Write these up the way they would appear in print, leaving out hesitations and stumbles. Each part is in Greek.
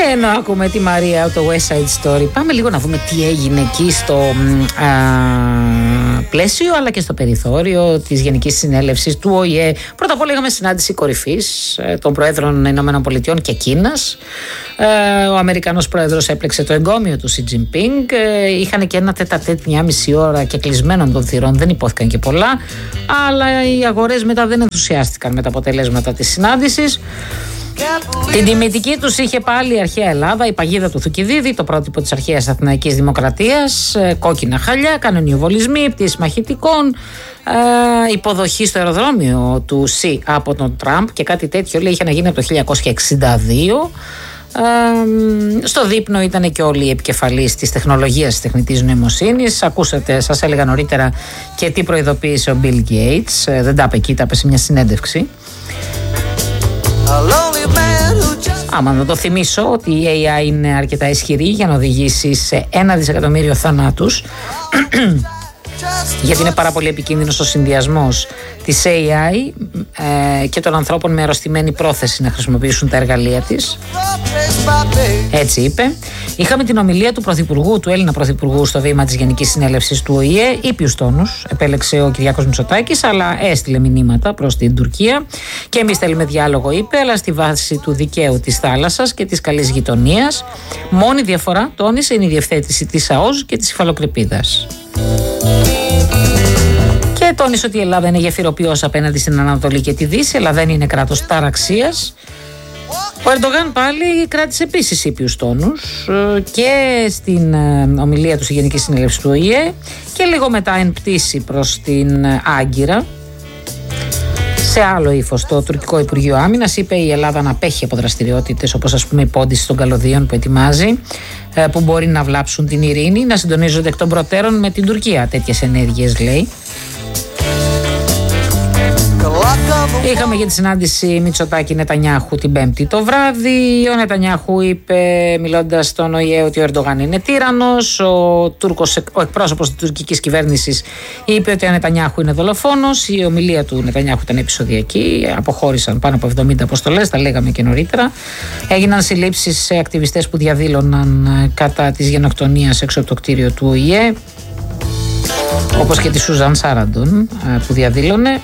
Ενώ ακούμε τη Μαρία από το West Side Story, πάμε λίγο να δούμε τι έγινε εκεί στο πλαίσιο αλλά και στο περιθώριο της Γενικής Συνέλευσης του ΟΗΕ. Πρώτα απ' όλα είχαμε συνάντηση κορυφής των Προέδρων ΗΠΑ και Κίνας. Ο Αμερικανός Πρόεδρος έπλεξε το εγκόμιο του Σι Τζινπίνγκ. Είχαν και ένα τέτα-τέτ μια μισή ώρα και κλεισμένων των θυρών, δεν υπόθηκαν και πολλά, αλλά οι αγορές μετά δεν ενθουσιάστηκαν με τα αποτελέσματα της συνάντησης. Την τιμητική τους είχε πάλι η αρχαία Ελλάδα, η παγίδα του Θουκυδίδη, το πρότυπο της αρχαίας Αθηναϊκής Δημοκρατίας, κόκκινα χαλιά, κανονιοβολισμοί, πτήσεις μαχητικών, υποδοχή στο αεροδρόμιο του ΣΥ από τον Τραμπ και κάτι τέτοιο λέει είχε να γίνει από το 1962. Στο δείπνο ήταν και όλοι οι επικεφαλείς της τεχνολογίας της τεχνητής νοημοσύνης. Ακούσατε, σας έλεγα νωρίτερα και τι προειδοποίησε ο Bill Gates. Δεν τα είπε εκεί, τα είπε σε μια συνέντευξη. Άμα να το θυμίσω ότι η AI είναι αρκετά ισχυρή για να οδηγήσει σε 1 δισεκατομμύριο θανάτους γιατί είναι πάρα πολύ επικίνδυνος ο συνδυασμός της AI και των ανθρώπων με αρρωστημένη πρόθεση να χρησιμοποιήσουν τα εργαλεία της. Έτσι είπε. Είχαμε την ομιλία του Πρωθυπουργού, του Έλληνα Πρωθυπουργού στο βήμα της Γενικής Συνέλευσης του ΟΗΕ. Ήπιους τόνους επέλεξε ο Κυριάκος Μητσοτάκης, αλλά έστειλε μηνύματα προς την Τουρκία. Και εμείς θέλουμε διάλογο, είπε, αλλά στη βάση του δικαίου της θάλασσας και της καλής γειτονίας. Μόνη διαφορά, τόνισε, είναι η διευθέτηση της ΑΟΣ και της υφαλοκρηπίδας. Και τόνισε ότι η Ελλάδα είναι γεφυροποιός απέναντι στην Ανατολή και τη Δύση, αλλά δεν είναι κράτος ταραξίας. Ο Ερντογάν πάλι κράτησε επίσης ήπιους τόνους και στην ομιλία του στη Γενική Συνέλευση του ΟΗΕ και λίγο μετά εν πτήση προς την Άγκυρα. Σε άλλο ύφος, το τουρκικό Υπουργείο Άμυνας είπε η Ελλάδα να απέχει από δραστηριότητες όπως ας πούμε η πόντιση των καλωδίων που ετοιμάζει, που μπορεί να βλάψουν την ειρήνη, να συντονίζονται εκ των προτέρων με την Τουρκία. Τέτοιες ενέργειες λέει. Είχαμε για τη συνάντηση Μητσοτάκη Νετανιάχου την Πέμπτη το βράδυ. Ο Νετανιάχου είπε, μιλώντας στον ΟΗΕ, ότι ο Ερντογάν είναι τύραννος. Ο εκπρόσωπος της τουρκικής κυβέρνησης είπε ότι ο Νετανιάχου είναι δολοφόνος. Η ομιλία του Νετανιάχου ήταν επεισοδιακή. Αποχώρησαν πάνω από 70 αποστολές, τα λέγαμε και νωρίτερα. Έγιναν συλλήψεις σε ακτιβιστές που διαδήλωναν κατά της γενοκτονίας έξω από το κτίριο του ΟΗΕ, όπως και τη Σούζαν Σάραντον που διαδήλωνε.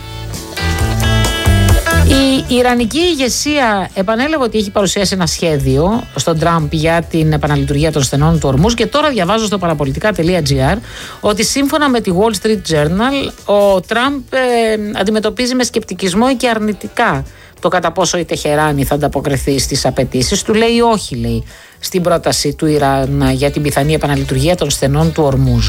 Η Ιρανική ηγεσία επανέλαβε ότι έχει παρουσιάσει ένα σχέδιο στον Τραμπ για την επαναλειτουργία των στενών του Ορμούζ και τώρα διαβάζω στο παραπολιτικά.gr ότι σύμφωνα με τη Wall Street Journal ο Τραμπ αντιμετωπίζει με σκεπτικισμό και αρνητικά το κατά πόσο η Τεχεράνη θα ανταποκριθεί στις απαιτήσεις του. Λέει όχι, λέει, στην πρόταση του Ιράν για την πιθανή επαναλειτουργία των στενών του Ορμούζ.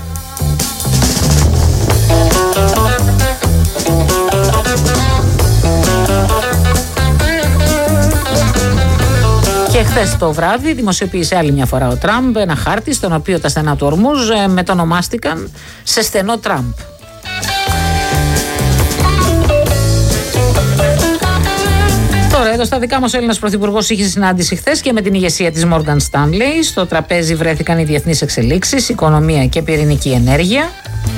Και χθες το βράδυ δημοσιοποίησε άλλη μια φορά ο Τραμπ ένα χάρτη στον οποίο τα στενά του Ορμούζ μετονομάστηκαν σε στενό Τραμπ. Τώρα εδώ στα δικά μας ο Έλληνας Πρωθυπουργός είχε συνάντηση χθες και με την ηγεσία της Morgan Stanley. Στο τραπέζι βρέθηκαν οι διεθνείς εξελίξεις, οικονομία και πυρηνική ενέργεια.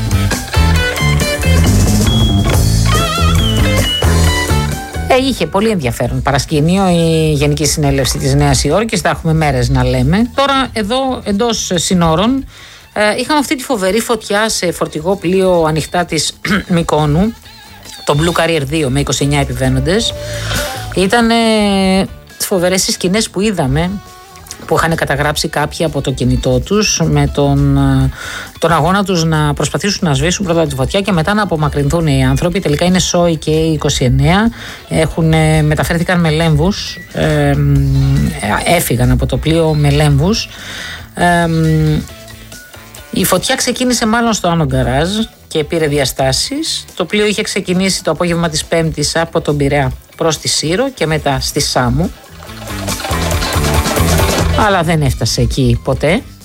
Είχε πολύ ενδιαφέρον παρασκήνιο η Γενική Συνέλευση της Νέας Υόρκης, θα έχουμε μέρες να λέμε. Τώρα εδώ εντός συνόρων είχαμε αυτή τη φοβερή φωτιά σε φορτηγό πλοίο ανοιχτά της Μυκόνου, το Blue Carrier 2 με 29 επιβαίνοντες. Ήταν φοβερές οι σκηνές που είδαμε, που είχαν καταγράψει κάποιοι από το κινητό τους με τον αγώνα τους να προσπαθήσουν να σβήσουν πρώτα τη φωτιά και μετά να απομακρυνθούν οι άνθρωποι. Τελικά είναι σόι και οι 29, μεταφέρθηκαν με λέμβους, έφυγαν από το πλοίο με λέμβους. Η φωτιά ξεκίνησε μάλλον στο άνω γκαράζ και πήρε διαστάσεις. Το πλοίο είχε ξεκινήσει το απόγευμα της Πέμπτης από τον Πειραιά προς τη Σύρο και μετά στη Σάμου, αλλά δεν έφτασε εκεί ποτέ.